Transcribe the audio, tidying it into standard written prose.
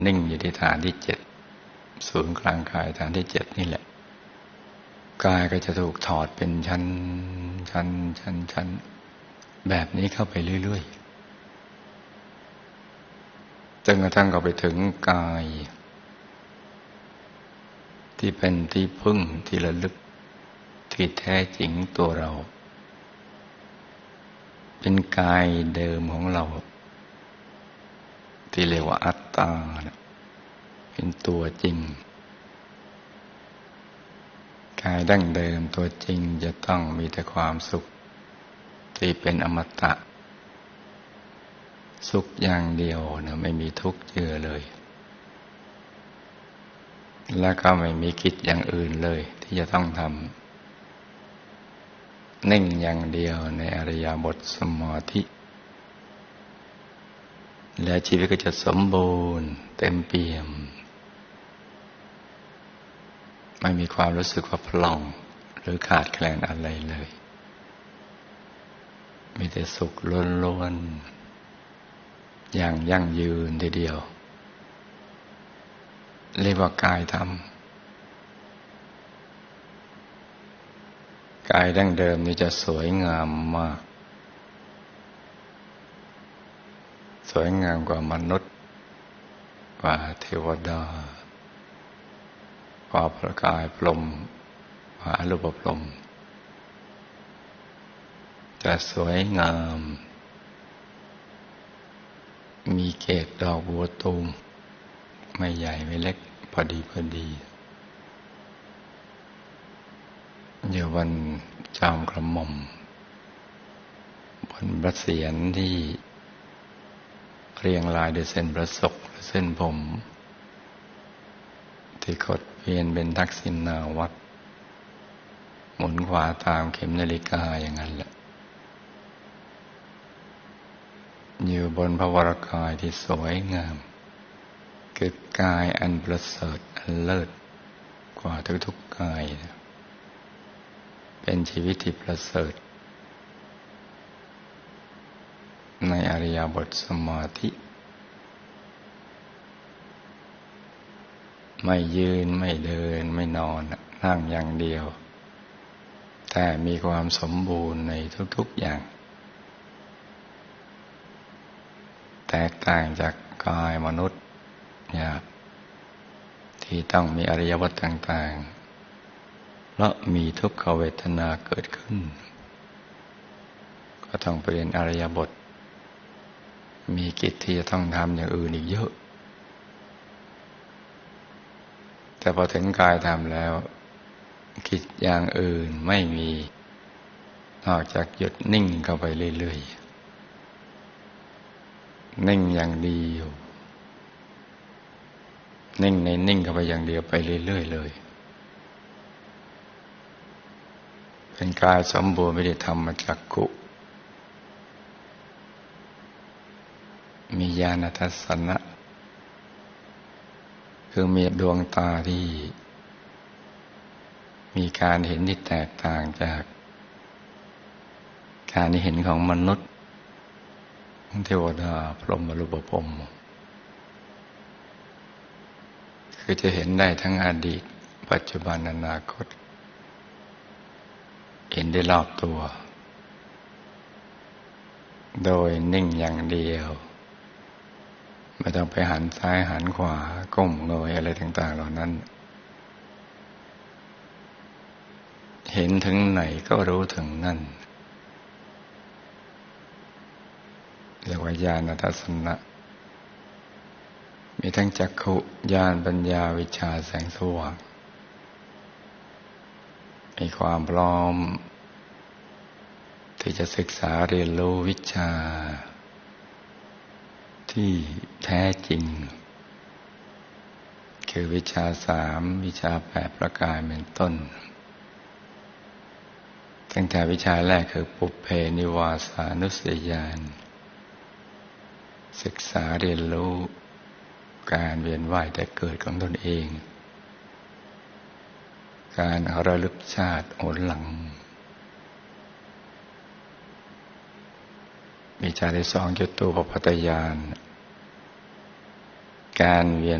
นิ่งอยู่ที่ฐานที่7ศูนย์กลางกายฐานที่7นี่แหละกายก็จะถูกถอดเป็นชั้นแบบนี้เข้าไปเรื่อยๆจนกระทั่งก็ไปถึงกายที่เป็นที่พึ่งที่ระลึกที่แท้จริงตัวเราเป็นกายเดิมของเราที่เรียกว่าอัตตาเป็นตัวจริงกายดั้งเดิมตัวจริงจะต้องมีแต่ความสุขที่เป็นอมตะสุขอย่างเดียวนะไม่มีทุกข์เจือเลยและก็ไม่มีกิจอย่างอื่นเลยที่จะต้องทำนิ่งอย่างเดียวในอริยบทสมาธิและชีวิตก็จะสมบูรณ์เต็มเปี่ยมไม่มีความรู้สึกว่าพร่องหรือขาดแคลนอะไรเลยมีแต่สุขล้วนๆอย่างยั่งยืนทีเดียวเรียกว่ากายธรรมกายดั้งเดิมนี่จะสวยงามมากสวยงามกว่ามนุษย์กว่าเทวดากว่าพระกายพรหมกว่าอรูปพรหมจะสวยงามมีเกศดอกบัวตูมไม่ใหญ่ไม่เล็กพอดีอยู่บนจอมกระหม่อมบนพระเศียรที่เรียงรายด้วยเส้นประศกและเส้นผมที่ขดเวียนเป็นทักษิณาวัตรหมุนขวาตามเข็มนาฬิกาอย่างนั้นแหละอยู่บนพระวรกายที่สวยงามคือกายอันประเสริฐอันเลิศกว่าทุกๆกายเป็นชีวิตที่ประเสริฐในอริยบทสมาธิไม่ยืนไม่เดินไม่นอนนั่งอย่างเดียวแต่มีความสมบูรณ์ในทุกๆอย่างแตกต่างจากกายมนุษย์หยาบที่ต้องมีอริยบทต่างๆเพราะมีทุกขเวทนาเกิดขึ้นก็ต้องเปลี่ยนอริยบทมีกิจที่จะต้องทำอย่างอื่นอีกเยอะแต่พอถึงกายทำแล้วกิจอย่างอื่นไม่มีนอกจากหยุดนิ่งเข้าไปเรื่อยๆนิ่งอย่างเดียวนิ่งในนิ่งเข้าไปอย่างเดียวไปเรื่อยๆเลยเป็นกายสมบูรณ์ไม่ได้ทำมาจากกุมีญาณทัสสนะคือมีดวงตาที่มีการเห็นที่แตกต่างจากการเห็นของมนุษย์เทวดาพรหมอรูปพรหมคือจะเห็นได้ทั้งอดีตปัจจุบันอนาคตเห็นได้รอบตัวโดยนิ่งอย่างเดียวไม่ต้องไปหันซ้ายหันขวาก้มเงยอะไรต่างๆเหล่านั้นเห็นถึงไหนก็รู้ถึงนั่นเรียกว่าญาณทัสสนะมีทั้งจักขุญาณปัญญาวิชชาแสงสว่างมีความพร้อมที่จะศึกษาเรียนรู้วิชาที่แท้จริงคือวิชา3วิชา8ประการเป็นต้นตั้งแต่วิชาแรกคือปุพเพนิวาสานุสติญาณศึกษาเรียนรู้การเวียนว่ายแต่เกิดของตนเองการระลึกชาติหนหลังวิชาที่2จตุปปัฏฐญาณการเวียน